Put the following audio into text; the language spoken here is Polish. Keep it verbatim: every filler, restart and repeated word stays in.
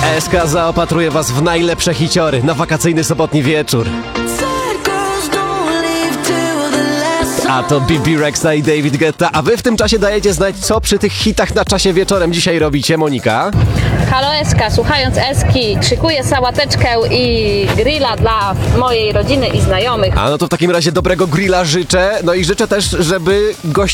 S K zaopatruje was w najlepsze hiciory na wakacyjny sobotni wieczór. A to B B Rexa i David Guetta, a wy w tym czasie dajecie znać, co przy tych hitach na czasie wieczorem dzisiaj robicie, Monika? Halo Eska, słuchając Eski, szykuję sałateczkę i grilla dla mojej rodziny i znajomych. A no to w takim razie dobrego grilla życzę, no i życzę też, żeby gość